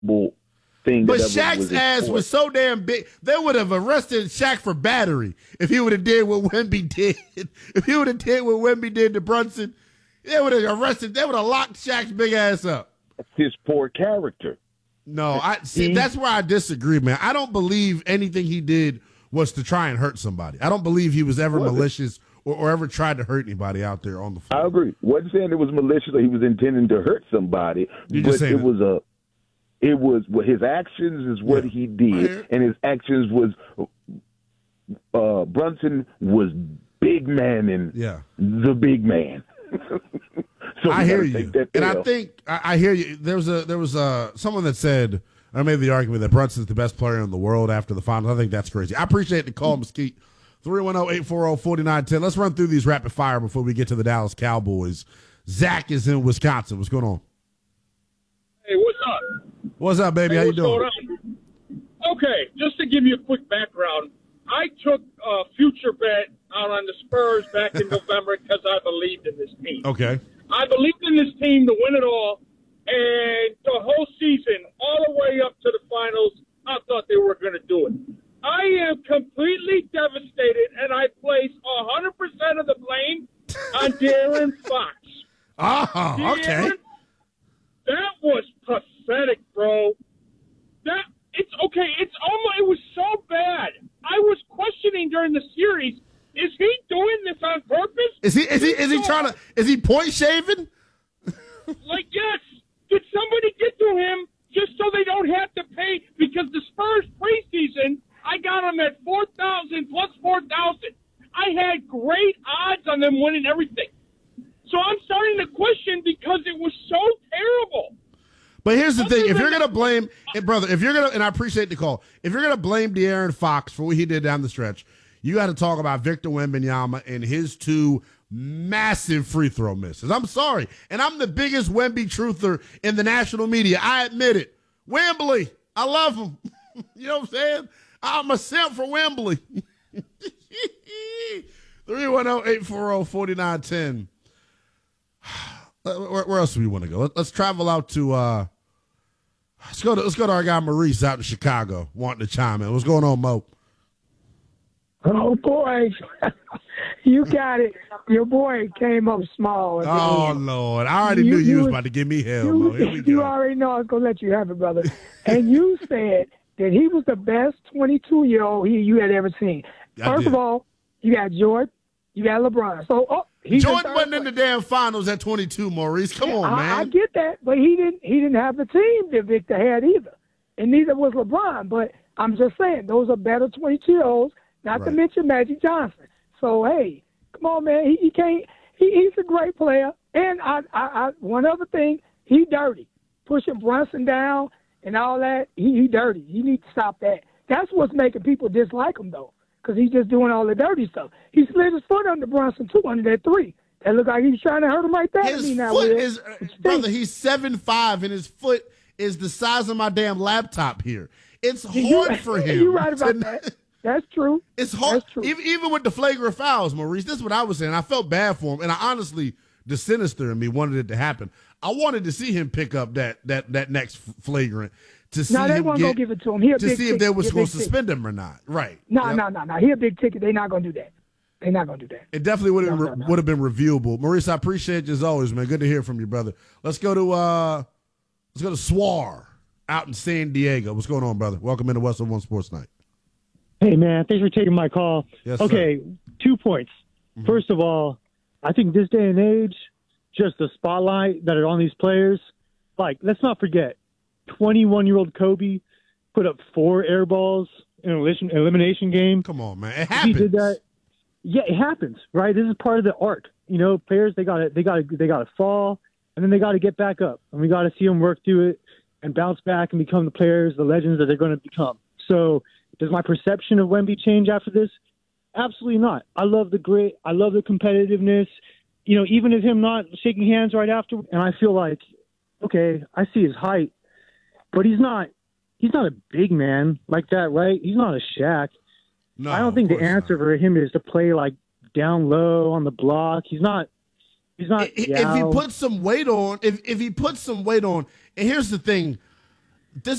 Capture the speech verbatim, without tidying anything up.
thing. But that Shaq's was ass was so damn big, they would have arrested Shaq for battery if he would have did what Wemby did. If he would have did what Wemby did to Brunson, they would have arrested, they would have locked Shaq's big ass up. That's his poor character. No, I see. He, that's where I disagree, man. I don't believe anything he did was to try and hurt somebody. I don't believe he was ever was malicious or, or ever tried to hurt anybody out there on the floor. I agree. Wasn't saying it was malicious or he was intending to hurt somebody, You're but just saying it was a. It was well, his actions is what yeah. he did, and his actions was uh, Brunson was big man and yeah. the big man. So I hear you, and L. I think I, I hear you. There was a there was a someone that said I made the argument that Brunson's the best player in the world after the finals. I think that's crazy. I appreciate the call, Mesquite. three one zero, eight four zero, four nine one zero. Let's run through these rapid fire before we get to the Dallas Cowboys. Zach is in Wisconsin. What's going on? Hey, what's up? What's up, baby? Hey, How you what's doing? going on? Okay, just to give you a quick background, I took a future bet out on the Spurs back in November because I believed in this team. Okay. I believed in this team to win it all, and the whole season, all the way up to the finals, I thought they were going to do it. I am completely devastated, and I place one hundred percent of the blame on De'Aaron Fox. Oh, okay. De'Aaron, that was pathetic, bro. That it's okay. It's almost it was so bad. I was questioning during the series: is he doing this on purpose? Is he? Is he? Is he trying to? Is he point shaving? Like, yes. Did somebody get to him just so they don't have to pay? Because the Spurs preseason, I got them at four thousand plus four thousand. I had great odds on them winning everything. So I'm starting to question because it was so terrible. But here's the thing: if you're gonna blame, eh, brother, if you're gonna, and I appreciate the call, if you're gonna blame De'Aaron Fox for what he did down the stretch, you got to talk about Victor Wembanyama and his two massive free throw misses. I'm sorry, and I'm the biggest Wemby truther in the national media. I admit it. Wembley, I love him. You know what I'm saying? I'm a simp for Wembley. three one zero, eight four zero, four nine one zero. Where, where else do we want to go? Let, let's travel out to uh, let's go to let's go to our guy Maurice out in Chicago, wanting to chime in. What's going on, Mo? Oh boy, you got it. Your boy came up small. Oh Lord, I already you, knew you, you was about to give me hell, you, Mo. Here we go. You already know I was gonna let you have it, brother. And you said that he was the best twenty-two year old he you had ever seen. I First did. of all, you got Jordan, you got LeBron. So oh, he's Jordan wasn't in the damn finals at twenty-two, Maurice. Come yeah, on, I, man. I get that, but he didn't. He didn't have the team that Victor had either, and neither was LeBron. But I'm just saying, those are better twenty-two year olds. Not Right. to mention Magic Johnson. So hey, come on, man. He, he can't. He, he's a great player. And I, I, I, one other thing, he dirty, pushing Brunson down and all that. He, he dirty. You need to stop that. That's what's making people dislike him though, because he's just doing all the dirty stuff. He slid his foot under Brunson too under that three. That looked like he was trying to hurt him right there. His I mean, now foot with is, it. uh, It brother, stinks. he's seven five, and his foot is the size of my damn laptop here. It's hard You- for him. You're right about to- that. That's true. It's hard. That's true. Even, even with the flagrant fouls, Maurice, this is what I was saying. I felt bad for him, and I honestly, the sinister in me wanted it to happen. I wanted to see him pick up that that that next flagrant to see No, they him weren't get, gonna give it to him. He a to big see if they ticket. was He a going big to ticket. suspend him or not. Right. No, Yep. no, no, no. He a big ticket. They're not gonna do that. They're not gonna do that. It definitely would have No, no, no. would have been reviewable. Maurice, I appreciate you as always, man. Good to hear from you, brother. Let's go to uh, let's go to Swar out in San Diego. What's going on, brother? Welcome into Western One Sports Night. Hey, man, thanks for taking my call. Yes, sir. okay, two points. Mhm. First of all, I think this day and age, just the spotlight that are on these players, like, let's not forget, twenty-one-year-old Kobe put up four air balls in an elimination, elimination game. Come on, man. It He happens. did that. Yeah, it happens, right? This is part of the art. You know, players, they got to they got to they got to fall, and then they got to get back up. And we got to see them work through it and bounce back and become the players, the legends that they're going to become. So does my perception of Wemby change after this? Absolutely not. I love the grit. I love the competitiveness. You know, even if him not shaking hands right after, and I feel like, okay, I see his height, but he's not he's not a big man like that, right? He's not a Shaq. No, I don't think of the course answer not. for him is to play like down low on the block. He's not. He's not. If, if he Yao. puts some weight on, if if he puts some weight on, and here's the thing, Does